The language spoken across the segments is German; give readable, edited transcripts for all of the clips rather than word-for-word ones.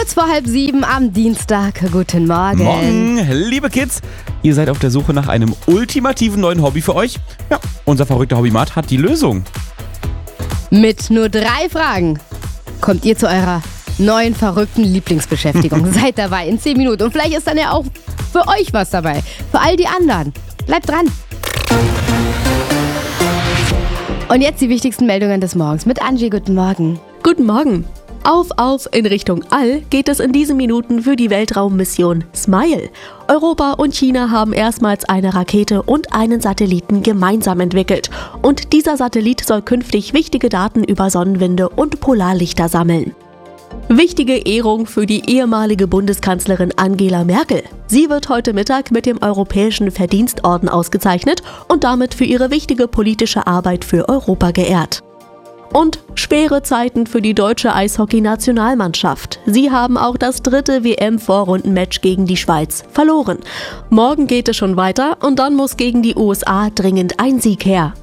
Kurz vor 6:30 am Dienstag. Guten Morgen. Morgen, liebe Kids. Ihr seid auf der Suche nach einem ultimativen neuen Hobby für euch? Ja, unser verrückter Hobbymat hat die Lösung. Mit nur 3 Fragen kommt ihr zu eurer neuen verrückten Lieblingsbeschäftigung. Seid dabei in 10 Minuten. Und vielleicht ist dann ja auch für euch was dabei. Für all die anderen. Bleibt dran. Und jetzt die wichtigsten Meldungen des Morgens mit Angie. Guten Morgen. Guten Morgen. Auf in Richtung All geht es in diesen Minuten für die Weltraummission SMILE. Europa und China haben erstmals eine Rakete und einen Satelliten gemeinsam entwickelt. Und dieser Satellit soll künftig wichtige Daten über Sonnenwinde und Polarlichter sammeln. Wichtige Ehrung für die ehemalige Bundeskanzlerin Angela Merkel. Sie wird heute Mittag mit dem Europäischen Verdienstorden ausgezeichnet und damit für ihre wichtige politische Arbeit für Europa geehrt. Und schwere Zeiten für die deutsche Eishockey-Nationalmannschaft. Sie haben auch das 3. WM-Vorrundenmatch gegen die Schweiz verloren. Morgen geht es schon weiter und dann muss gegen die USA dringend ein Sieg her.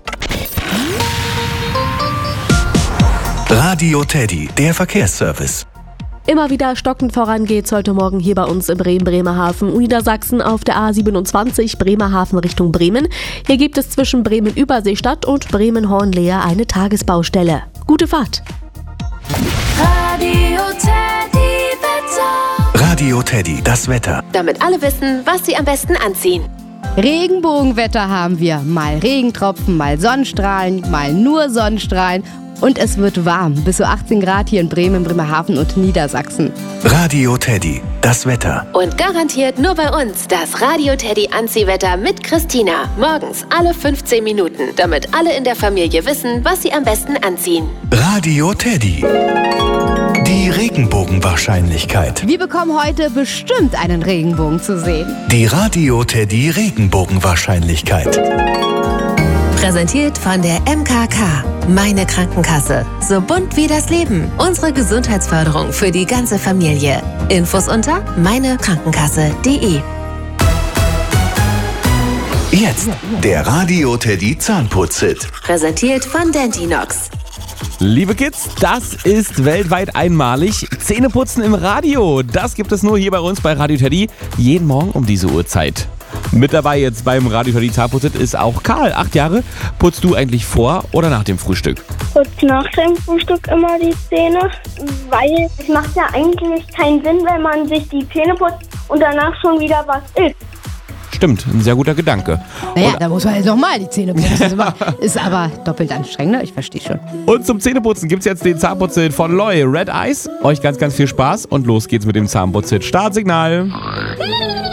Radio Teddy, der Verkehrsservice. Immer wieder stockend voran geht's heute Morgen hier bei uns in Bremen-Bremerhaven, Niedersachsen auf der A27 Bremerhaven Richtung Bremen. Hier gibt es zwischen Bremen-Überseestadt und Bremen-Hornlehe eine Tagesbaustelle. Gute Fahrt! Radio Teddy Wetter. Radio Teddy, das Wetter. Damit alle wissen, was sie am besten anziehen. Regenbogenwetter haben wir. Mal Regentropfen, mal Sonnenstrahlen, mal nur Sonnenstrahlen. Und es wird warm, bis zu 18 Grad hier in Bremen, Bremerhaven und Niedersachsen. Radio Teddy, das Wetter. Und garantiert nur bei uns das Radio Teddy Anziehwetter mit Christina. Morgens alle 15 Minuten, damit alle in der Familie wissen, was sie am besten anziehen. Radio Teddy. Die Regenbogenwahrscheinlichkeit. Wir bekommen heute bestimmt einen Regenbogen zu sehen. Die Radio Teddy Regenbogenwahrscheinlichkeit. Präsentiert von der MKK. Meine Krankenkasse. So bunt wie das Leben. Unsere Gesundheitsförderung für die ganze Familie. Infos unter meinekrankenkasse.de. Jetzt der Radio Teddy Zahnputz-Hit. Präsentiert von Dentinox. Liebe Kids, das ist weltweit einmalig. Zähneputzen im Radio. Das gibt es nur hier bei uns bei Radio Teddy. Jeden Morgen um diese Uhrzeit. Mit dabei jetzt beim Radio Teddy Zahnputz-Hit ist auch Karl, 8 Jahre. Putzt du eigentlich vor oder nach dem Frühstück? Putzt nach dem Frühstück immer die Zähne, weil es macht ja eigentlich keinen Sinn, wenn man sich die Zähne putzt und danach schon wieder was isst. Stimmt, ein sehr guter Gedanke. Naja, da muss man jetzt nochmal die Zähne putzen. Ist aber doppelt anstrengend, ne? Ich verstehe schon. Und zum Zähneputzen gibt es jetzt den Zahnputz-Hit von Loy, Red Eyes. Euch ganz, ganz viel Spaß und los geht's mit dem Zahnputz-Hit. Startsignal.